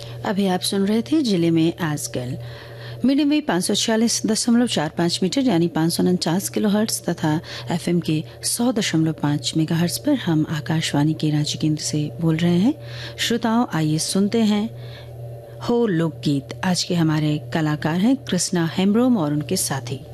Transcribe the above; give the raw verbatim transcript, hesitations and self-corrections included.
अभी आप सुन रहे थे जिले में आजकल मीडियम वेव पाँच सौ छियालीस दशमलव चार पाँच मीटर यानी पाँच सौ उनचास किलो हर्ट्ज तथा एफएम के सौ दशमलव पाँच मेगा हर्ट्ज पर हम आकाशवाणी के रांची केंद्र से बोल रहे हैं। श्रोताओं, आइए सुनते हैं हो लोकगीत। आज के हमारे कलाकार हैं कृष्णा हेम्ब्रोम और उनके साथी।